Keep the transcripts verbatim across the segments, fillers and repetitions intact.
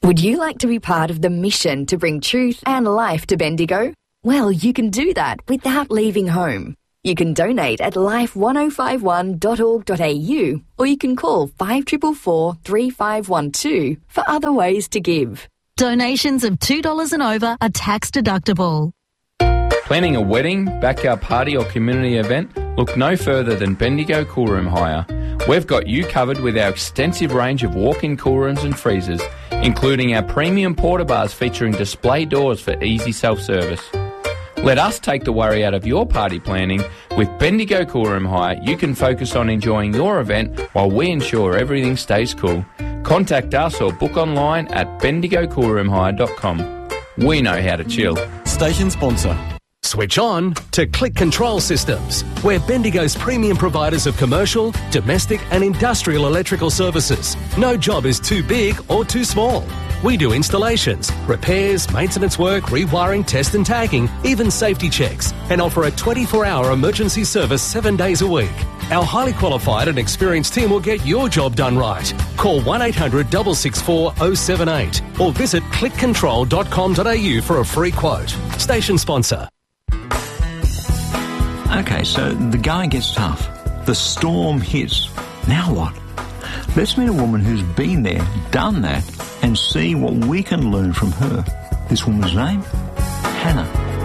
Would you like to be part of the mission to bring truth and life to Bendigo? Well, you can do that without leaving home. You can donate at life one oh five one dot org dot a u or you can call five four four four, three five one two for other ways to give. Donations of two dollars and over are tax deductible. Planning a wedding, backyard party or community event? Look no further than Bendigo Coolroom Hire. We've got you covered with our extensive range of walk-in coolrooms and freezers, including our premium porta bars featuring display doors for easy self-service. Let us take the worry out of your party planning. With Bendigo Coolroom Hire, you can focus on enjoying your event while we ensure everything stays cool. Contact us or book online at bendigo coolroom hire dot com. We know how to chill. Station sponsor. Switch on to Click Control Systems. We're Bendigo's premium providers of commercial, domestic and industrial electrical services. No job is too big or too small. We do installations, repairs, maintenance work, rewiring, test and tagging, even safety checks, and offer a twenty-four hour emergency service seven days a week. Our highly qualified and experienced team will get your job done right. Call one eight hundred, six six four, oh seven eight or visit click control dot com dot a u for a free quote. Station sponsor. Okay, so the going gets tough. The storm hits. Now what? Let's meet a woman who's been there, done that, and see what we can learn from her. This woman's name? Hannah.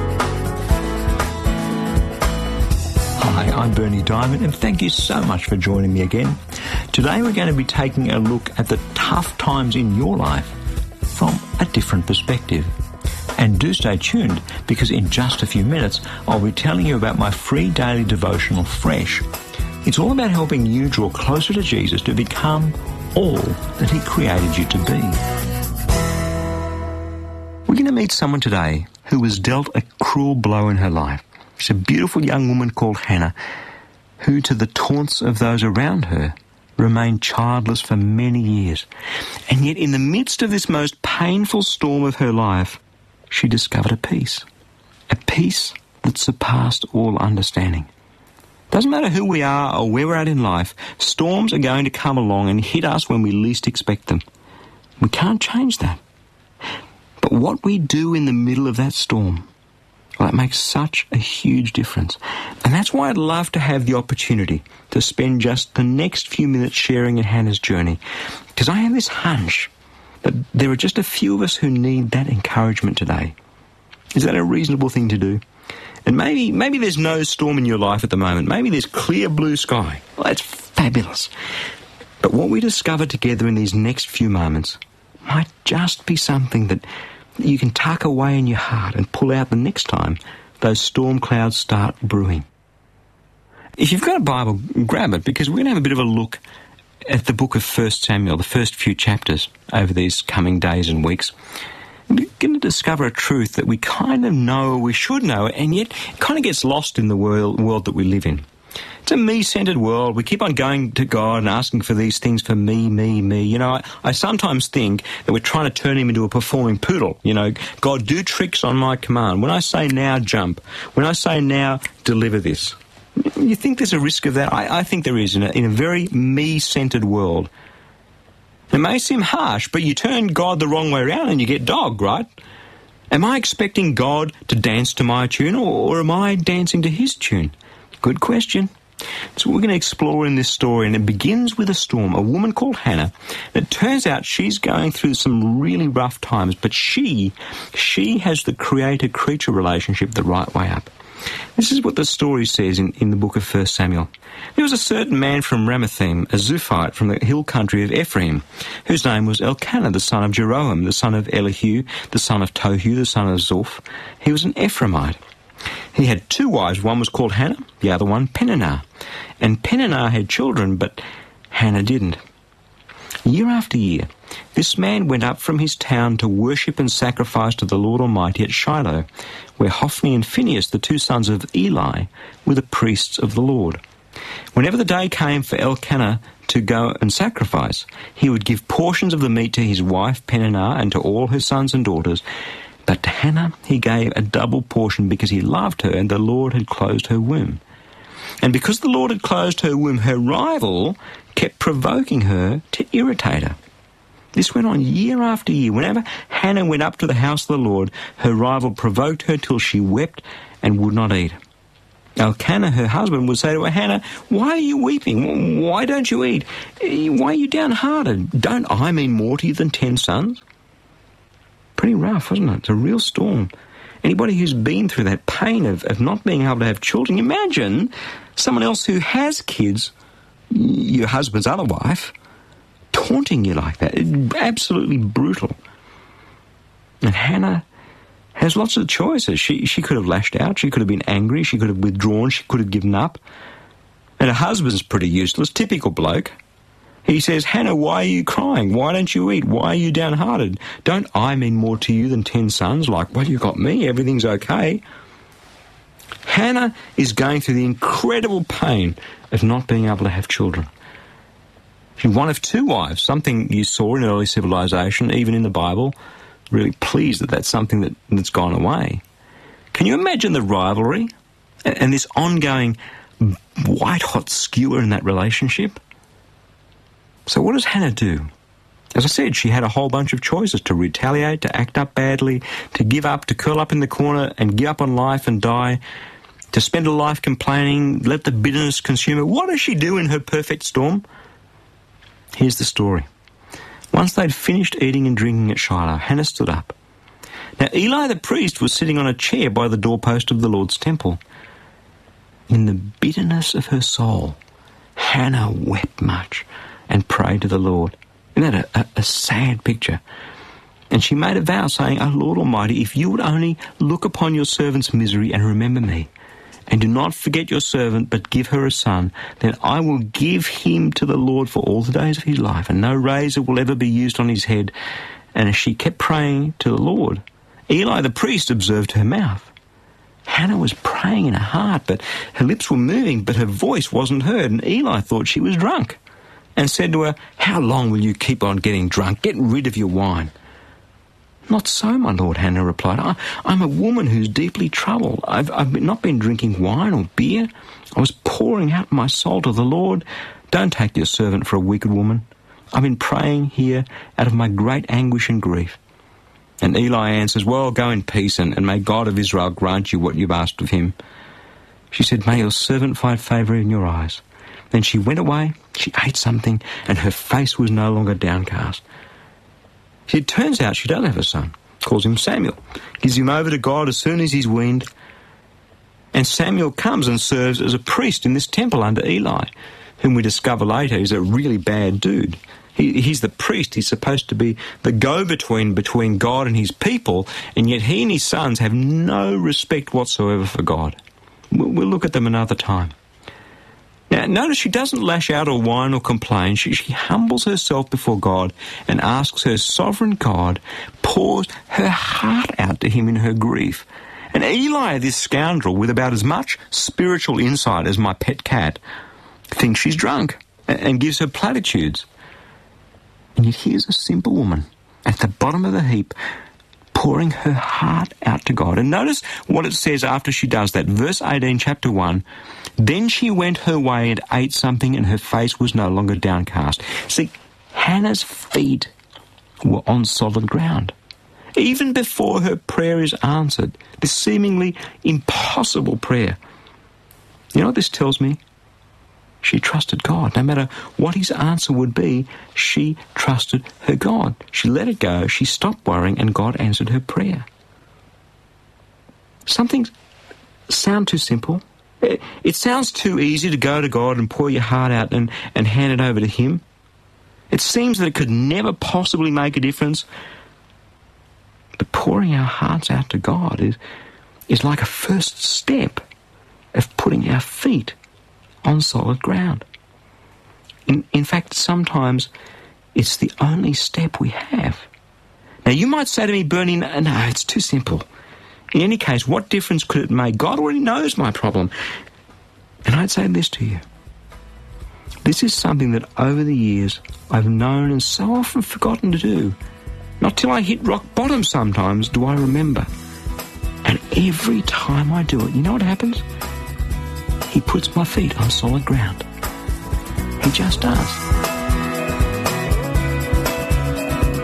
Hi, I'm Bernie Diamond, and thank you so much for joining me again. Today we're going to be taking a look at the tough times in your life from a different perspective. And do stay tuned, because in just a few minutes I'll be telling you about my free daily devotional, Fresh. It's all about helping you draw closer to Jesus to become all that he created you to be. We're going to meet someone today who was dealt a cruel blow in her life. She's a beautiful young woman called Hannah, who, to the taunts of those around her, remained childless for many years. And yet in the midst of this most painful storm of her life, she discovered a peace, a peace that surpassed all understanding. Doesn't matter who we are or where we're at in life, storms are going to come along and hit us when we least expect them. We can't change that. But what we do in the middle of that storm, well, it makes such a huge difference. And that's why I'd love to have the opportunity to spend just the next few minutes sharing in Hannah's journey, because I have this hunch that there are just a few of us who need that encouragement today. Is that a reasonable thing to do? And maybe maybe there's no storm in your life at the moment. Maybe there's clear blue sky. Well, that's fabulous. But what we discover together in these next few moments might just be something that you can tuck away in your heart and pull out the next time those storm clouds start brewing. If you've got a Bible, grab it, because we're going to have a bit of a look at the book of First Samuel, the first few chapters over these coming days and weeks. We're going to discover a truth that we kind of know, we should know, and yet it kind of gets lost in the world, world that we live in. It's a me-centered world. We keep on going to God and asking for these things for me, me, me. You know, I, I sometimes think that we're trying to turn him into a performing poodle. You know, God, do tricks on my command. When I say now, jump. When I say now, deliver this. You think there's a risk of that? I, I think there is in a, in a very me-centered world. It may seem harsh, but you turn God the wrong way around and you get dog, right? Am I expecting God to dance to my tune, or, or am I dancing to his tune? Good question. So we're going to explore in this story, and it begins with a storm, a woman called Hannah. It turns out she's going through some really rough times, but she, she has the creator-creature relationship the right way up. This is what the story says in, in the book of First Samuel. There was a certain man from Ramathaim, a Zuphite from the hill country of Ephraim, whose name was Elkanah, the son of Jeroham, the son of Elihu, the son of Tohu, the son of Zoph. He was an Ephraimite. He had two wives. One was called Hannah, the other one Peninnah. And Peninnah had children, but Hannah didn't. Year after year, this man went up from his town to worship and sacrifice to the Lord Almighty at Shiloh, where Hophni and Phinehas, the two sons of Eli, were the priests of the Lord. Whenever the day came for Elkanah to go and sacrifice, he would give portions of the meat to his wife Peninnah and to all her sons and daughters. But to Hannah he gave a double portion, because he loved her and the Lord had closed her womb. And because the Lord had closed her womb, her rival kept provoking her to irritate her. This went on year after year. Whenever Hannah went up to the house of the Lord, her rival provoked her till she wept and would not eat. Elkanah, her husband, would say to her, Hannah, why are you weeping? Why don't you eat? Why are you downhearted? Don't I mean more to you than ten sons? Pretty rough, isn't it? It's a real storm. Anybody who's been through that pain of, of not being able to have children, imagine someone else who has kids, your husband's other wife, taunting you like that. It's absolutely brutal. And Hannah has lots of choices. She she could have lashed out, she could have been angry, she could have withdrawn, she could have given up. And her husband's pretty useless, typical bloke. He says, Hannah, why are you crying? Why don't you eat? Why are you downhearted? Don't I mean more to you than ten sons? Like, well, you got me, everything's okay. Hannah is going through the incredible pain of not being able to have children. She's one of two wives, something you saw in early civilization, even in the Bible. Really pleased that that's something that, that's gone away. Can you imagine the rivalry and, and this ongoing white-hot skewer in that relationship? So what does Hannah do? As I said, she had a whole bunch of choices: to retaliate, to act up badly, to give up, to curl up in the corner and give up on life and die, to spend her life complaining, let the bitterness consume her. What does she do in her perfect storm? Here's the story. Once they'd finished eating and drinking at Shiloh, Hannah stood up. Now Eli the priest was sitting on a chair by the doorpost of the Lord's temple. In the bitterness of her soul, Hannah wept much and prayed to the Lord. Isn't that a, a, a sad picture? And she made a vow, saying, O Lord Almighty, if you would only look upon your servant's misery and remember me, and do not forget your servant, but give her a son, then I will give him to the Lord for all the days of his life, and no razor will ever be used on his head. And as she kept praying to the Lord, Eli the priest observed her mouth. Hannah was praying in her heart, but her lips were moving, but her voice wasn't heard, and Eli thought she was drunk, and said to her, How long will you keep on getting drunk? Get rid of your wine. Not so, my lord, Hannah replied. I, I'm a woman who's deeply troubled. I've, I've not been drinking wine or beer. I was pouring out my soul to the Lord. Don't take your servant for a wicked woman. I've been praying here out of my great anguish and grief. And Eli answers, Well, go in peace, and, and may God of Israel grant you what you've asked of him. She said, May your servant find favour in your eyes. Then she went away, she ate something, and her face was no longer downcast. It turns out she does have a son, calls him Samuel, gives him over to God as soon as he's weaned, and Samuel comes and serves as a priest in this temple under Eli, whom we discover later is a really bad dude. He, he's the priest, he's supposed to be the go-between between God and his people, and yet he and his sons have no respect whatsoever for God. We'll, we'll look at them another time. Now, notice she doesn't lash out or whine or complain. She, she humbles herself before God and asks her sovereign God, pours her heart out to him in her grief. And Eli, this scoundrel with about as much spiritual insight as my pet cat, thinks she's drunk and, and gives her platitudes. And yet here's a simple woman at the bottom of the heap pouring her heart out to God. And notice what it says after she does that. Verse eighteen, chapter one, Then she went her way and ate something, and her face was no longer downcast. See, Hannah's feet were on solid ground. Even before her prayer is answered, this seemingly impossible prayer. You know what this tells me? She trusted God. No matter what his answer would be, she trusted her God. She let it go, she stopped worrying, and God answered her prayer. Some things sound too simple. It, it sounds too easy to go to God and pour your heart out and, and hand it over to him. It seems that it could never possibly make a difference. But pouring our hearts out to God is, is like a first step of putting our feet on solid ground. In, in fact, sometimes it's the only step we have. Now, you might say to me, Bernie, no, it's too simple. In any case, what difference could it make? God already knows my problem. And I'd say this to you. This is something that over the years I've known and so often forgotten to do. Not till I hit rock bottom sometimes do I remember. And every time I do it, you know what happens? He puts my feet on solid ground. He just does.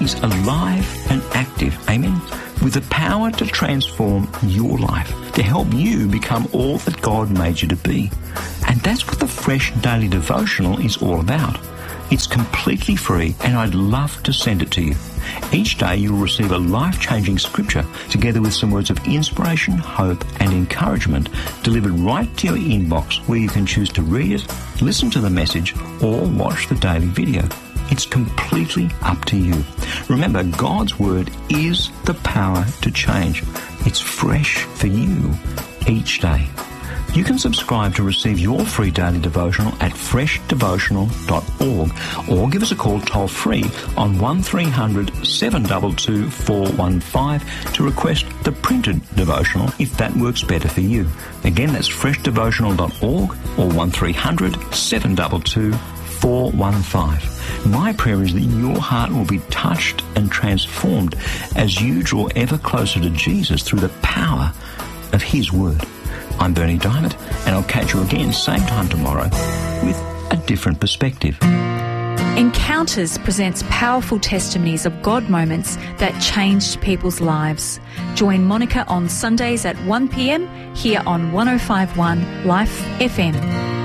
is alive and active, amen, with the power to transform your life, to help you become all that God made you to be. And that's what the Fresh Daily Devotional is all about. It's completely free, and I'd love to send it to you. Each day you'll receive a life-changing scripture together with some words of inspiration, hope and encouragement delivered right to your inbox, where you can choose to read it, listen to the message or watch the daily video. It's completely up to you. Remember, God's Word is the power to change. It's fresh for you each day. You can subscribe to receive your free daily devotional at fresh devotional dot org or give us a call toll free on one three hundred seven two two four one five to request the printed devotional if that works better for you. Again, that's fresh devotional dot org or one three hundred seven two two four one five. My prayer is that your heart will be touched and transformed as you draw ever closer to Jesus through the power of His Word. I'm Bernie Diamond, and I'll catch you again same time tomorrow with a different perspective. Encounters presents powerful testimonies of God moments that changed people's lives. Join Monica on Sundays at one p m here on one oh five point one Life F M.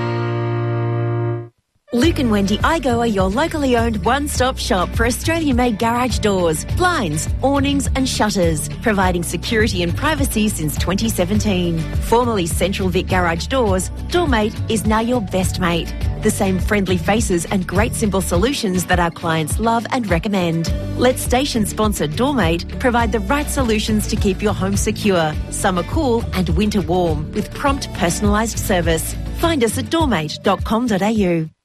Luke and Wendy Igo are your locally owned one-stop shop for Australian-made garage doors, blinds, awnings and shutters, providing security and privacy since twenty seventeen. Formerly Central Vic Garage Doors, Doormate is now your best mate. The same friendly faces and great simple solutions that our clients love and recommend. Let station sponsor Doormate provide the right solutions to keep your home secure, summer cool and winter warm, with prompt personalised service. Find us at doormate dot com dot a u.